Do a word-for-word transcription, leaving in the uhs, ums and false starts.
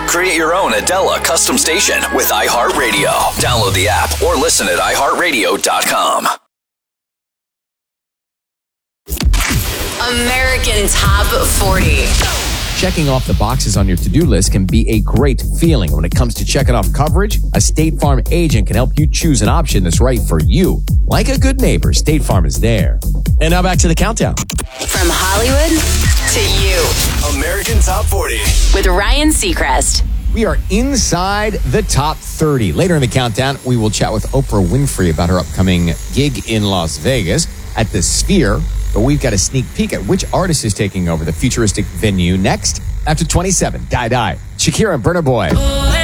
Create your own Adela custom station with iHeartRadio. Download the app or listen at i heart radio dot com. American Top forty. Checking off the boxes on your to-do list can be a great feeling. When it comes to checking off coverage, a State Farm agent can help you choose an option that's right for you. Like a good neighbor, State Farm is there. And now back to the countdown. From Hollywood to you. American Top forty. With Ryan Seacrest. We are inside the top thirty. Later in the countdown, we will chat with Oprah Winfrey about her upcoming gig in Las Vegas at the Sphere. But we've got a sneak peek at which artist is taking over the futuristic venue next. After twenty-seven, Die Die, Shakira and Burna Boy.